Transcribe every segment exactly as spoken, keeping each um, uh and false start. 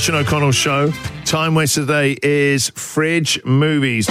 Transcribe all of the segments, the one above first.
Christian O'Connell Show. Time waster today is Fridge Movies.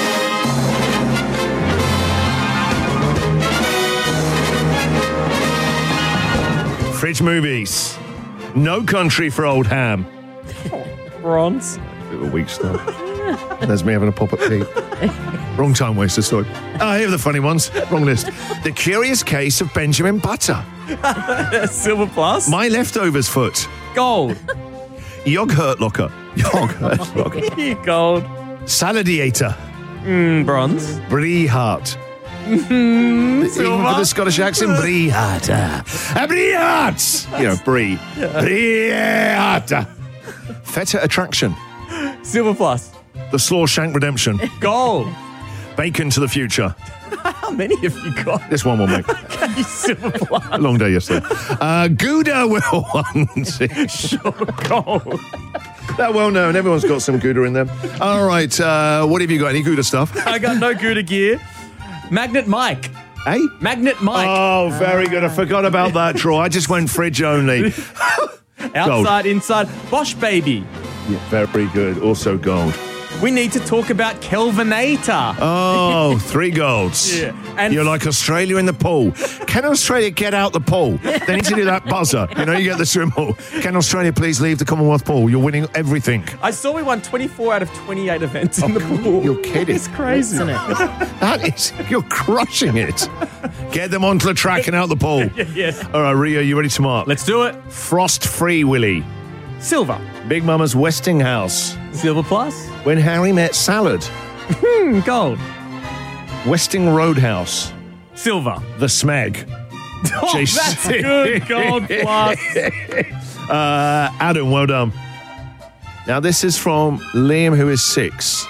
Fridge Movies. No Country for Old Ham. Bronze. Bit of a weak start. There's me having a pop at Pete. Wrong time waster, sorry. Ah, here are the funny ones. Wrong list. The Curious Case of Benjamin Butter. Silver plus. My Leftovers Foot. Gold. Yoghurt Locker. Yoghurt Locker. Gold. Saladiator. Mm, bronze. Brie Hart. Mm, Even for the Scottish accent, Brie Hart. Uh, Brie Hart. You know, Brie. Brie Hart. Feta Attraction. Silver plus. The Slawshank Redemption. Gold. Bacon to the Future. How many have you got? This one will make. Silver plus. Long day yesterday. Uh, Gouda will want. Sure, gold. That well known. Everyone's got some Gouda in them. All right. Uh, what have you got? Any Gouda stuff? I got no Gouda gear. Magnet Mike. Hey? Magnet Mike. Oh, very good. I forgot about that, Troy. I just went fridge only. Outside, inside. Bosch Baby. Yeah, very good. Also gold. We need to talk about Kelvinator. Oh, three golds. Yeah. And You're like Australia in the pool. Can Australia get out the pool? They need to do that buzzer. You know, you get the swim pool. Can Australia please leave the Commonwealth pool? You're winning everything. I saw we won twenty-four out of twenty-eight events in the pool. You're kidding. It's crazy. Isn't it? That is, you're crushing it. Get them onto the track and out the pool. Yes. All right, Rio, you ready to mark? Let's do it. Frost-free Willy. Silver. Big Mama's Westinghouse. Silver plus. When Harry Met Salad. Hmm, gold. Westing Roadhouse. Silver. The Smeg. Oh, Jason. that's good. Gold plus. Uh, Adam, well done. Now, this is from Liam, who is six.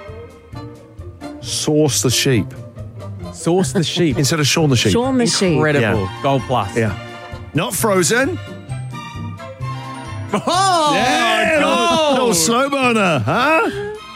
Sauce the sheep. Sauce the sheep. Instead of Shaun the sheep. Shaun the sheep. Incredible. Yeah. Gold plus. Yeah. Not Frozen. Oh, Yeah, gold. little slow burner, huh?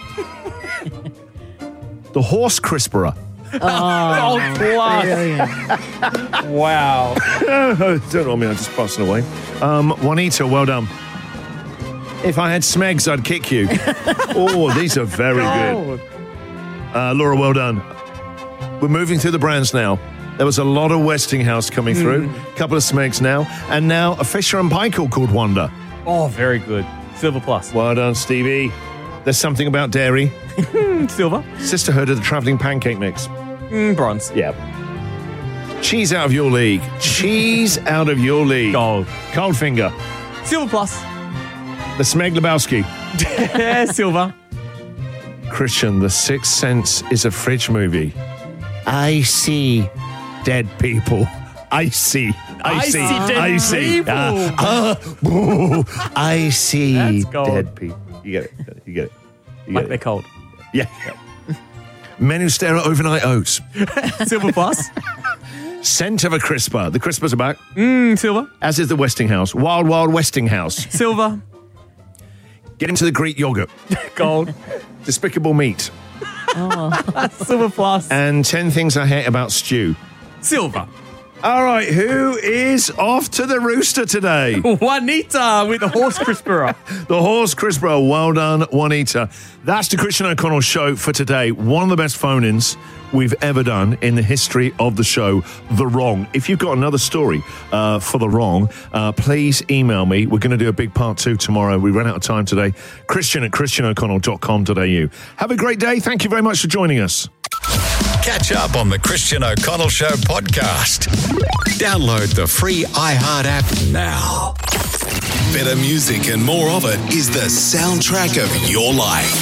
The Horse Crisperer. Gold plus. Brilliant. Wow. Don't know me, I'm just passing away. Um, Juanita, well done. If I had Smegs, I'd kick you. Oh, these are very good. Gold. Uh, Laura, well done. We're moving through the brands now. There was a lot of Westinghouse coming through, a couple of Smegs now, and now a Fisher and Paykel called Wonder. Oh, very good. Silver plus. Well done, Stevie. There's something about dairy. Silver. Sisterhood of the Travelling Pancake Mix. Mm, bronze. Yeah. Cheese out of your league. Cheese out of your league. Gold. Coldfinger. Silver plus. The Smeg Lebowski. Silver. Christian, The Sixth Sense is a fridge movie. I see dead people. I see. I, I see. see dead I see. people. Uh, uh, boo. I see That's gold. dead people. You get it. You get it. You Like get they're it. cold. Yeah. Men who stare at overnight oats. Silver plus. Scent of a crisper. The crispers are back. Mm, silver. As is the Westinghouse. Wild, wild Westinghouse. Silver. Get into the Greek yogurt. Gold. Despicable Me. Silver plus. And ten things I hate about stew. Silver. All right, who is off to the rooster today? Juanita with the horse crisperer. The Horse Crisper. Well done, Juanita. That's the Christian O'Connell Show for today. One of the best phone-ins we've ever done in the history of the show, The Wrong. If you've got another story uh, for The Wrong, uh, please email me. We're going to do a big part two tomorrow. We ran out of time today. Christian at christian o'connell dot com dot a u. Have a great day. Thank you very much for joining us. Catch up on the Christian O'Connell Show podcast. Download the free iHeart app now. Better music and more of it is the soundtrack of your life.